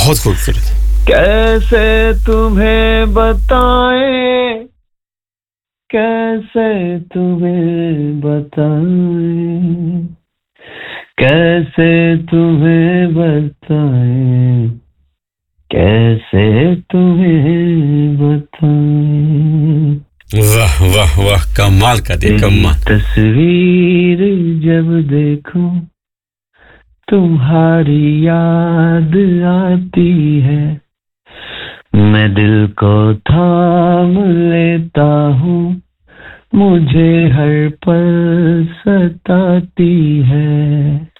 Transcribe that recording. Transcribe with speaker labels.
Speaker 1: बहुत खूबसूरत।
Speaker 2: कैसे तुम्हें बताएं, कैसे तुम्हें बताएं, कैसे तुम्हें बताएं, कैसे तुम्हें बताएं।
Speaker 1: वाह वाह वाह, कमाल का दे, कमाल।
Speaker 2: तस्वीर जब देखूं तुम्हारी याद आती है, मैं दिल को थाम लेता हूँ, मुझे हर पल सताती है।